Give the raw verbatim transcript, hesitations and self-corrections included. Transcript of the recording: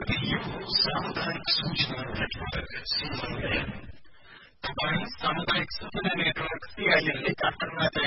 you सामुदायिक सूचना network C I N तपाईँ सामुदायिक सूचना नेटवर्क सी आई एन ले काठमाडौँमा